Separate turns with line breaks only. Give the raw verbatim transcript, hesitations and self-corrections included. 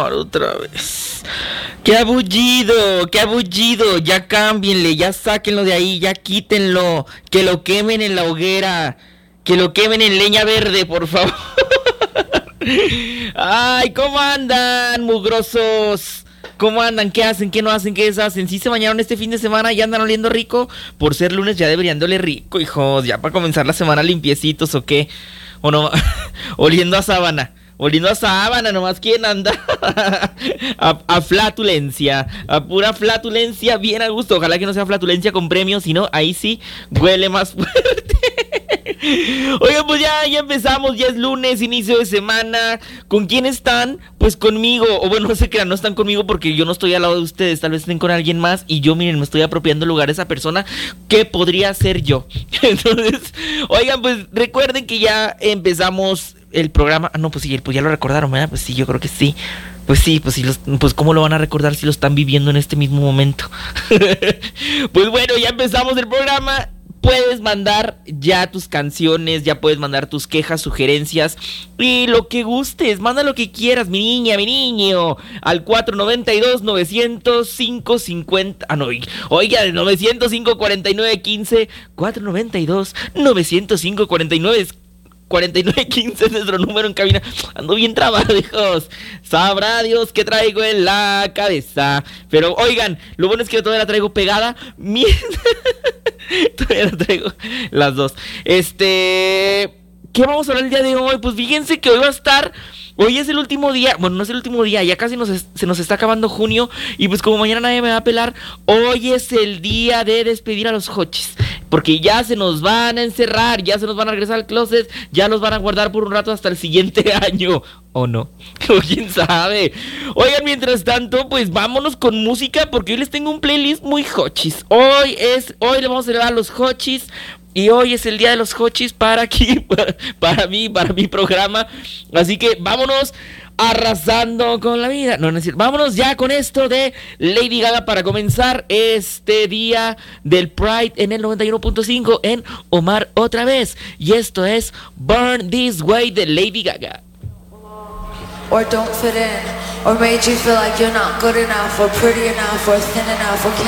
quemar otra vez. ¡Qué abullido! ¡Qué abullido! Ya cámbienle, ya sáquenlo de ahí, ya quítenlo. Que lo quemen en la hoguera. Que lo quemen en leña verde, por favor. ¡Ay! ¿Cómo andan, mugrosos? ¿Cómo andan? ¿Qué hacen? ¿Qué no hacen? ¿Qué deshacen? ¿Sí se bañaron este fin de semana? ¿Ya andan oliendo rico? Por ser lunes ya deberían de oler rico, hijos. ¿Ya para comenzar la semana limpiecitos o qué? ¿O no? Oliendo a sábana. Oliendo a sábana, nomás quién anda. a, a flatulencia. A pura flatulencia, bien a gusto. Ojalá que no sea flatulencia con premio, sino ahí sí huele más fuerte. Oigan, pues ya, ya empezamos, ya es lunes, inicio de semana. ¿Con quién están? Pues conmigo. O bueno, no sé qué, no están conmigo porque yo no estoy al lado de ustedes. Tal vez estén con alguien más y yo, miren, me estoy apropiando el lugar de esa persona que podría ser yo. Entonces, oigan, pues recuerden que ya empezamos el programa. Ah, no, pues sí, pues ya lo recordaron, ¿verdad? Pues sí, yo creo que sí. Pues sí, pues sí, los, pues cómo lo van a recordar si lo están viviendo en este mismo momento. Pues bueno, ya empezamos el programa. Puedes mandar ya tus canciones, ya puedes mandar tus quejas, sugerencias y lo que gustes, manda lo que quieras, mi niña, mi niño, al cuatro noventa y dos, novecientos cinco, cincuenta, ah no, oiga, novecientos cinco, cuarenta y nueve, quince, cuatro noventa y dos, novecientos cinco, cuarenta y nueve, cuarenta y nueve quince es nuestro número en cabina. Ando bien trabado, hijos. Sabrá Dios qué traigo en la cabeza. Pero oigan, lo bueno es que yo todavía la traigo pegada. Todavía la traigo las dos. Este... ¿Qué vamos a hablar el día de hoy? Pues fíjense que hoy va a estar... Hoy es el último día, bueno, no es el último día, ya casi nos es, se nos está acabando junio. Y pues como mañana nadie me va a pelar, hoy es el día de despedir a los hochis. Porque ya se nos van a encerrar, ya se nos van a regresar al closet, ya los van a guardar por un rato hasta el siguiente año. ¿O no? O quién sabe. Oigan, mientras tanto, pues vámonos con música porque hoy les tengo un playlist muy hochis. Hoy es, hoy le vamos a celebrar a los hochis. Y hoy es el día de los hochis para aquí, para, para mí, para mi programa. Así que vámonos arrasando con la vida. No, no es cierto. Vámonos ya con esto de Lady Gaga para comenzar este día del Pride en el noventa y uno punto cinco en Omar otra vez. Y esto es Burn This Way de Lady Gaga.
Or don't fit in, or made you feel like you're not good enough, or pretty enough, or thin enough, or can't